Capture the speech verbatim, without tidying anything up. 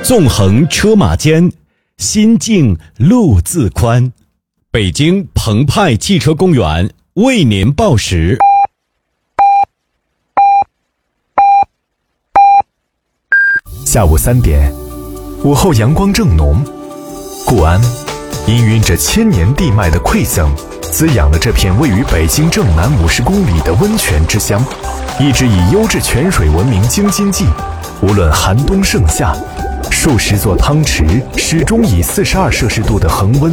纵横车马间，心境路自宽。北京澎湃汽车公园为您报时。 下午三点，午后阳光正浓，固安氤氲着千年地脉的馈赠，滋养了这片位于北京正南五十公里的温泉之乡，一直以优质泉水闻名京津冀。无论寒冬盛夏，数十座汤池始终以四十二摄氏度的恒温